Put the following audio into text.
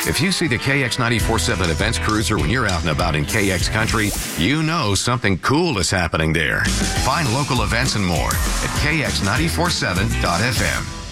If you see the KX 94.7 Events Cruiser when you're out and about in KX country, you know something cool is happening there. Find local events and more at kx947.fm.